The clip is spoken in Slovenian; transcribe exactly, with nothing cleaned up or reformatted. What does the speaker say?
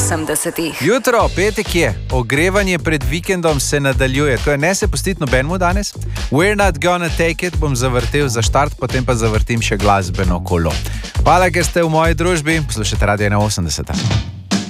osemdesetih. Jutro, petek je, ogrevanje pred vikendom se nadaljuje. To je ne se pustiti nobenemu danes. We're not gonna take it, bom zavrtel za štart, potem pa zavrtim še glasbeno kolo. Hvala, ker ste v moji družbi, poslušajte Radio ena osemdeset.